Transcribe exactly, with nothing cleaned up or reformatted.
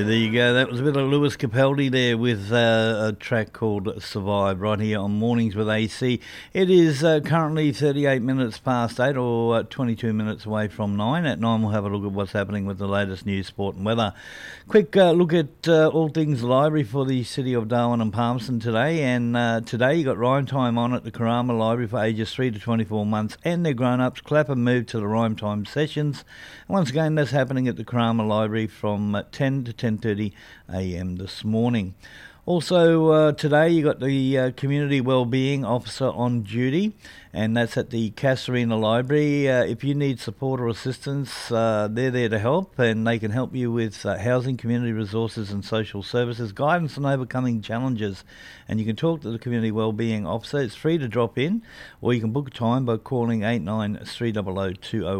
there you go. That was a bit of Lewis Capaldi there with uh, a track called Survive right here on Mornings with A C. It is uh, currently thirty-eight minutes past eight, or uh, twenty-two minutes away from nine. At nine we'll have a look at what's happening with the latest news, sport and weather. Quick uh, look at uh, all things library for the city of Darwin and Palmerston today. And uh, today you got rhyme time on at the Karama Library for ages three to twenty-four months and their grown-ups. Clap and move to the rhyme time sessions. And once again, that's happening at the Karama Library from uh, ten to ten thirty a m this morning. Also uh, today you got the uh, Community Wellbeing Officer on duty, and that's at the Casuarina Library. Uh, if you need support or assistance, uh, they're there to help, and they can help you with uh, housing, community resources and social services, guidance and overcoming challenges. And you can talk to the Community Wellbeing Officer. It's free to drop in, or you can book a time by calling eight nine three zero zero two zero